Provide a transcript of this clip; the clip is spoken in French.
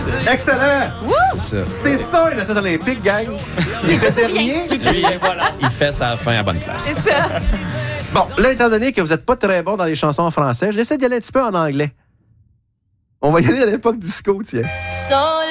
Excellent! C'est ça. C'est ça, une athlète olympique, gang. Il était dernier. Il fait sa fin à bonne place. C'est ça. Bon, là, étant donné que vous n'êtes pas très bon dans les chansons en français, je vais essayer d'y aller un petit peu en anglais. On va y aller à l'époque disco, tiens.